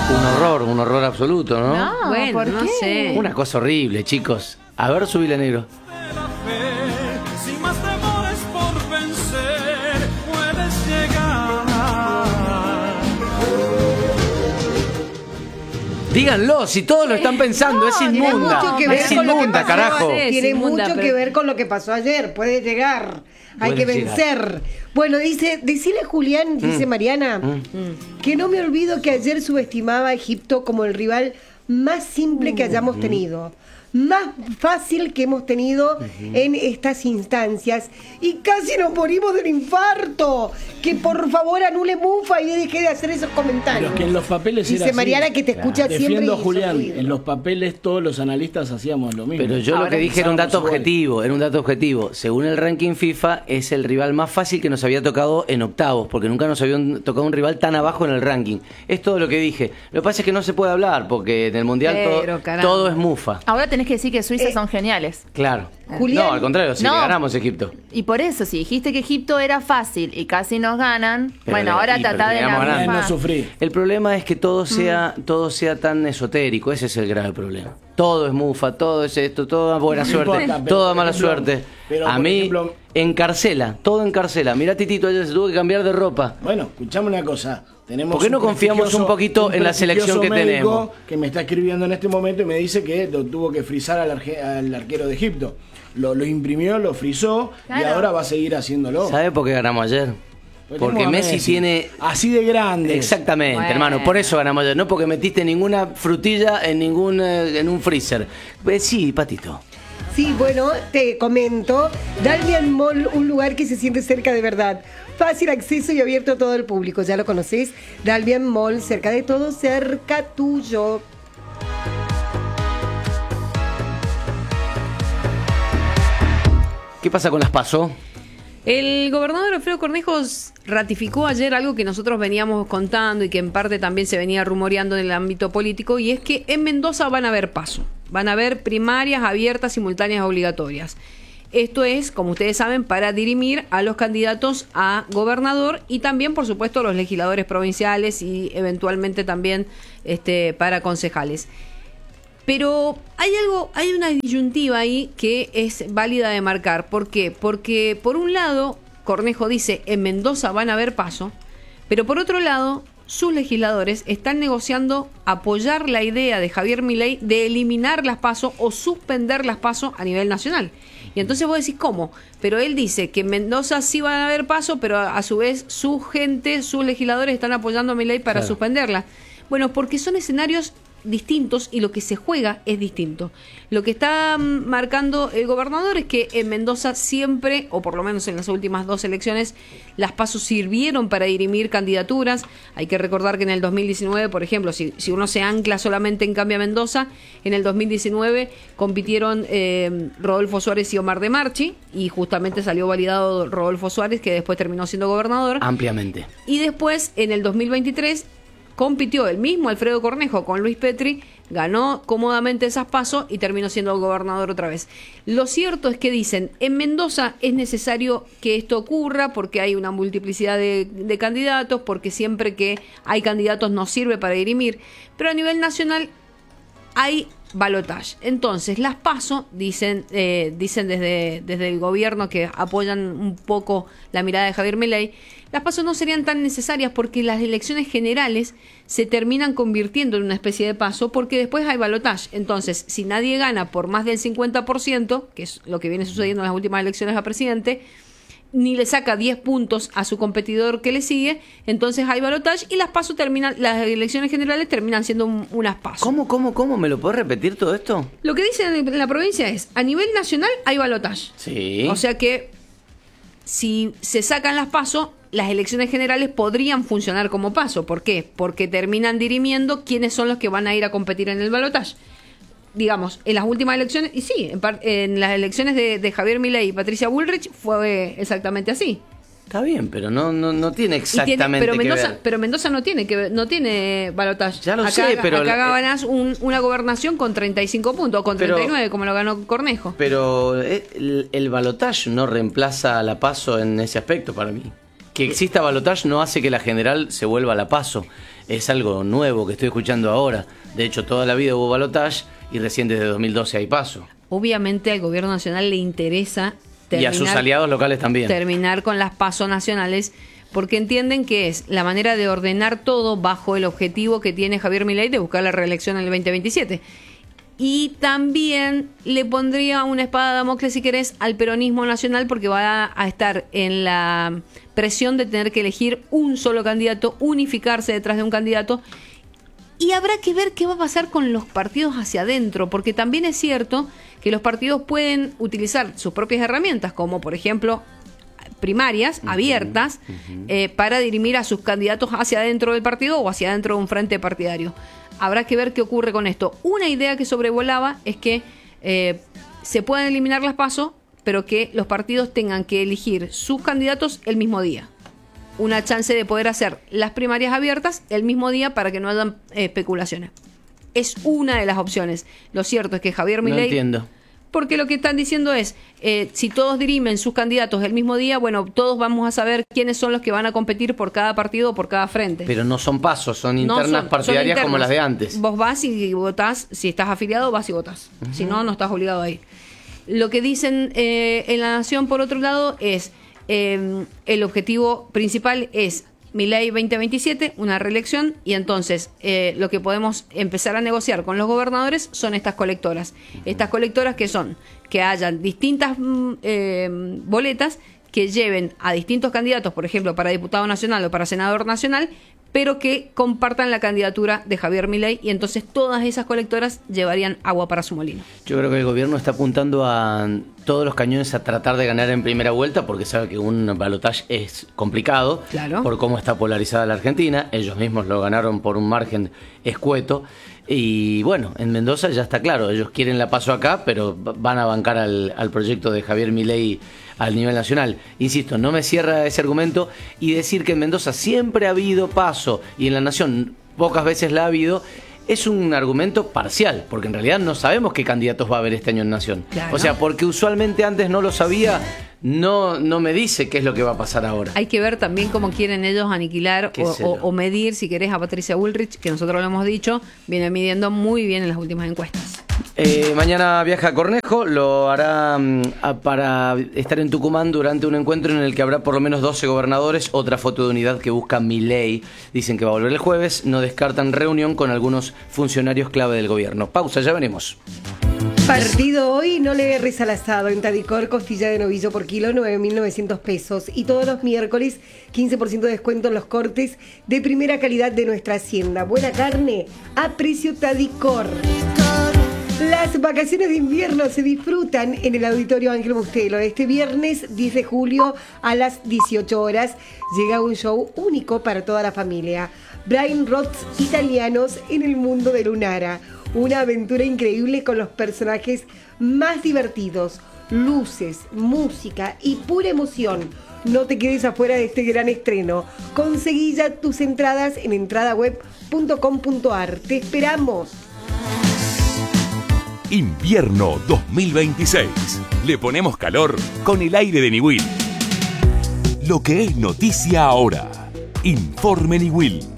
Un horror absoluto, ¿no? No, Bueno, ¿por no qué? sé. Una cosa horrible, chicos. A ver, subile, negro. Sin más temores por vencer, puedes llegar. Díganlo, si todos lo están pensando, es tiene inmunda. mucho que ver Es con lo que inmunda, pasó carajo. ayer. Tiene inmunda, mucho pero- que ver con lo que pasó ayer. Puede llegar. Hay Puede que llegar. vencer. Bueno, decile Julián, dice Mariana, que no me olvido que ayer subestimaba a Egipto como el rival más simple que hayamos tenido. Más fácil que hemos tenido en estas instancias. Y casi nos morimos del infarto. Que por favor anule Mufa y deje de hacer esos comentarios. Pero que en los papeles era dice así. Mariana que te escucha siempre. Defiendo a y Julián, sos tu ídolo. en los papeles todos los analistas hacíamos lo mismo. Pero yo lo Ahora que dije era un dato pensábamos igual. objetivo, era un dato objetivo. Según el ranking FIFA, es el rival más fácil que nos había tocado en octavos, porque nunca nos había tocado un rival tan abajo en el ranking. Es todo lo que dije. Lo que pasa es que no se puede hablar, porque en el Mundial Pero, caramba. todo es mufa. Ahora tenés que decir que Suiza son geniales. Claro. Julián. No, al contrario, si No. le ganamos a Egipto. Y por eso, si dijiste que Egipto era fácil y casi nos ganan, Pero bueno, ahora pero tratá de le ganamos la ganando. No sufrí. El problema es que todo sea tan esotérico, ese es el grave problema. Todo es mufa, todo es esto, toda buena No suerte, importa, pero, toda por mala ejemplo, suerte. pero, A por mí ejemplo- encarcela, todo encarcela. Mirá, Titito ayer se tuvo que cambiar de ropa. Bueno, escuchame una cosa. Tenemos ¿Por qué no un confiamos prestigioso- un poquito en la selección que prestigioso médico tenemos? Que me está escribiendo en este momento y me dice que lo tuvo que frizar al arquero de Egipto. Lo imprimió, lo frizó y Claro. ahora va a seguir haciéndolo. ¿Sabe por qué ganamos ayer? Pues Porque tenemos a Messi tiene... así de grande. Exactamente, Bueno. hermano, por eso ganamos ayer, no porque metiste ninguna frutilla en un freezer. Sí, Patito. Sí, bueno, te comento. Dalmian Mall, un lugar que se siente cerca de verdad. Fácil acceso y abierto a todo el público. ¿Ya lo conocés? Dalmian Mall, cerca de todo, cerca tuyo. ¿Qué pasa con las PASO? El gobernador Alfredo Cornejos ratificó ayer algo que nosotros veníamos contando y que en parte también se venía rumoreando en el ámbito político, y es que en Mendoza van a haber PASO, van a haber primarias abiertas, simultáneas, obligatorias. Esto es, como ustedes saben, para dirimir a los candidatos a gobernador y también, por supuesto, a los legisladores provinciales y eventualmente también para concejales. Pero hay una disyuntiva ahí que es válida de marcar. ¿Por qué? Porque por un lado, Cornejo dice, en Mendoza van a haber PASO, pero por otro lado, sus legisladores están negociando apoyar la idea de Javier Milei de eliminar las PASO o suspender las PASO a nivel nacional. Y entonces vos decís, ¿cómo? Pero él dice que en Mendoza sí van a haber PASO, pero a su vez su gente, sus legisladores están apoyando a Milei para Claro. suspenderlas. Bueno, porque son escenarios distintos y lo que se juega es distinto. Lo que está marcando el gobernador es que en Mendoza siempre, o por lo menos en las últimas 2 elecciones, las PASO sirvieron para dirimir candidaturas. Hay que recordar que en el 2019, por ejemplo, si uno se ancla solamente en Cambia Mendoza, en el 2019 compitieron Rodolfo Suárez y Omar de Marchi, y justamente salió validado Rodolfo Suárez, que después terminó siendo gobernador. Ampliamente. Y después, en el 2023, compitió el mismo Alfredo Cornejo con Luis Petri, ganó cómodamente esas PASO y terminó siendo gobernador otra vez. Lo cierto es que dicen, en Mendoza es necesario que esto ocurra porque hay una multiplicidad de candidatos, porque siempre que hay candidatos nos sirve para dirimir, pero a nivel nacional hay balotaje. Entonces, las PASO, dicen desde el gobierno que apoyan un poco la mirada de Javier Milei, las PASO no serían tan necesarias porque las elecciones generales se terminan convirtiendo en una especie de PASO porque después hay balotaje. Entonces, si nadie gana por más del 50%, que es lo que viene sucediendo en las últimas elecciones a presidente, ni le saca 10 puntos a su competidor que le sigue, entonces hay balotaje y las las elecciones generales terminan siendo unas PASO. ¿Cómo? ¿Me lo puedes repetir todo esto? Lo que dicen en la provincia es, a nivel nacional hay balotaje. Sí. O sea que si se sacan las PASO, las elecciones generales podrían funcionar como PASO. ¿Por qué? Porque terminan dirimiendo quiénes son los que van a ir a competir en el balotaje. Digamos, en las últimas elecciones, y sí, en las elecciones de Javier Milei y Patricia Bullrich fue exactamente así. Está bien, pero no tiene Y exactamente pero que Mendoza, ver. pero Mendoza no tiene balotaje. Ya lo sé, pero acá ganás una gobernación con 35 puntos, o con Pero- 39, como lo ganó Cornejo. Pero el balotaje no reemplaza a la PASO en ese aspecto para mí. Que exista balotaje no hace que la general se vuelva a la PASO. es algo nuevo que estoy escuchando ahora. De hecho, toda la vida hubo balotaje y recién desde 2012 hay paso. Obviamente al gobierno nacional le interesa terminar, Y a sus aliados locales también. terminar con las pasos nacionales, porque entienden que es la manera de ordenar todo bajo el objetivo que tiene Javier Milei de buscar la reelección en el 2027. Y también le pondría una espada de Damocles, si querés, al peronismo nacional, porque va a estar en la presión de tener que elegir un solo candidato, unificarse detrás de un candidato. Y habrá que ver qué va a pasar con los partidos hacia adentro, porque también es cierto que los partidos pueden utilizar sus propias herramientas, como por ejemplo primarias abiertas, para dirimir a sus candidatos hacia adentro del partido o hacia adentro de un frente partidario. Habrá que ver qué ocurre con esto. Una idea que sobrevolaba es que se puedan eliminar las PASO, pero que los partidos tengan que elegir sus candidatos el mismo día. Una chance de poder hacer las primarias abiertas el mismo día para que no hayan especulaciones. Es una de las opciones. Lo cierto es que Javier Milei... No entiendo. Porque lo que están diciendo es, si todos dirimen sus candidatos el mismo día, bueno, todos vamos a saber quiénes son los que van a competir por cada partido o por cada frente. Pero no son pasos, son No internas son partidarias internas. como las de antes. Vos vas y votás, si estás afiliado, vas y votás. Si no, no estás obligado a ir. Lo que dicen en La Nación, por otro lado, es el objetivo principal es Milei 2027, una reelección, y entonces lo que podemos empezar a negociar con los gobernadores son estas colectoras. Estas colectoras que son que hayan distintas boletas que lleven a distintos candidatos, por ejemplo, para diputado nacional o para senador nacional, pero que compartan la candidatura de Javier Milei, y entonces todas esas colectoras llevarían agua para su molino. Yo creo que el gobierno está apuntando a todos los cañones a tratar de ganar en primera vuelta, porque sabe que un balotaje es complicado, Claro. por cómo está polarizada la Argentina. Ellos mismos lo ganaron por un margen escueto. Y bueno, en Mendoza ya está claro, ellos quieren la paso acá, pero van a bancar al proyecto de Javier Milei al nivel nacional. Insisto, no me cierra ese argumento, y decir que en Mendoza siempre ha habido paso y en la Nación pocas veces la ha habido, es un argumento parcial, porque en realidad no sabemos qué candidatos va a haber este año en Nación. Claro. O sea, porque usualmente antes no lo sabía, no me dice qué es lo que va a pasar ahora. Hay que ver también cómo quieren ellos aniquilar Qué celo. o medir, si querés, a Patricia Bullrich, que nosotros lo hemos dicho, viene midiendo muy bien en las últimas encuestas. Mañana viaja a Cornejo, lo hará para estar en Tucumán durante un encuentro en el que habrá por lo menos 12 gobernadores, otra foto de unidad que busca Milei. Dicen que va a volver el jueves, no descartan reunión con algunos funcionarios clave del gobierno. Pausa, ya veremos. Partido hoy, no le erres al asado. En Tadicor, costilla de novillo por kilo, 9.900 pesos. Y todos los miércoles, 15% de descuento en los cortes de primera calidad de nuestra hacienda. Buena carne a precio Tadicor. Las vacaciones de invierno se disfrutan en el Auditorio Ángel Bustelo. Este viernes 10 de julio a las 18 horas llega un show único para toda la familia. Brain Rots italianos en el mundo de Lunara. Una aventura increíble con los personajes más divertidos. Luces, música y pura emoción. No te quedes afuera de este gran estreno. Conseguí ya tus entradas en entradaweb.com.ar. ¡Te esperamos! Invierno 2026. Le ponemos calor con el aire de Niwil. Lo que es noticia ahora. Informe Niwil.